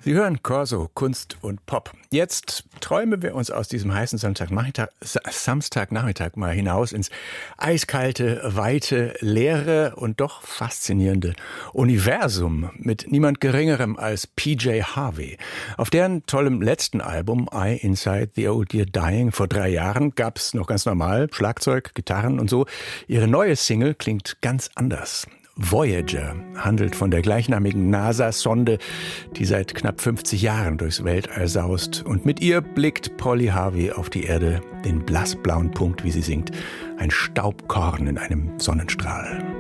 Sie hören Corso, Kunst und Pop. Jetzt träumen wir uns aus diesem heißen Samstagnachmittag mal hinaus ins eiskalte, weite, leere und doch faszinierende Universum mit niemand Geringerem als PJ Harvey. Auf deren tollem letzten Album I Inside the Old Year Dying vor 3 Jahren gab es noch ganz normal Schlagzeug, Gitarren und so. Ihre neue Single klingt ganz anders. Voyager handelt von der gleichnamigen NASA-Sonde, die seit knapp 50 Jahren durchs Weltall saust. Und mit ihr blickt Polly Harvey auf die Erde, den blassblauen Punkt, wie sie singt, ein Staubkorn in einem Sonnenstrahl.